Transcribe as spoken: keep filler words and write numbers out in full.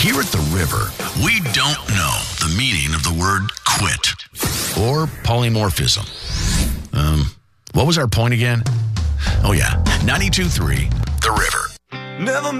Here at the River, we don't know the meaning of the word quit or polymorphism. Um, what was our point again? Oh, yeah, ninety-two point three, The River. Never